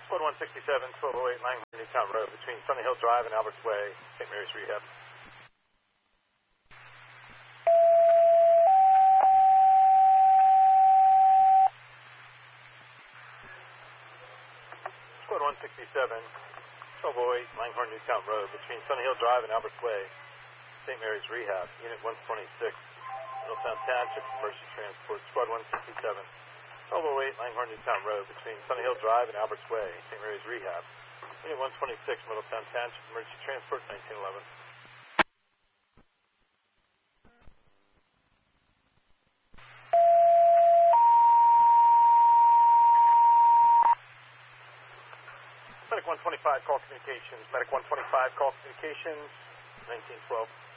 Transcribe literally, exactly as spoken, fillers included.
Squad one sixty-seven, twelve oh eight Langhorne Newtown Road between Sunny Hill Drive and Alberts Way, Saint Mary's Rehab. Squad one sixty-seven, twelve oh eight Langhorne Newtown Road between Sunny Hill Drive and Alberts Way, Saint Mary's Rehab. Unit one twenty-six, Middletown Township Emergency Transport. Squad one sixty-seven, twelve oh eight Langhorne Newtown Road between Sunny Hill Drive and Alberts Way, Saint Mary's Rehab. Unit one twenty-six, Middletown Township Emergency Transport, nineteen eleven. Medic one twenty-five, call communications. Medic one twenty-five, call communications, nineteen twelve.